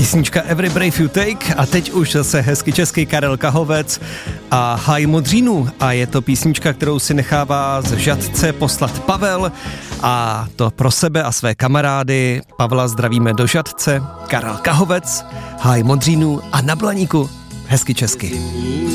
Písnička Every Breath You Take a teď už zase hezky český Karel Kahovec a Háj modřínu a je to písnička, kterou si nechává z Žatce poslat Pavel a to pro sebe a své kamarády. Pavla zdravíme do Žatce, Karel Kahovec, Háj modřínu a na Blaníku hezky česky.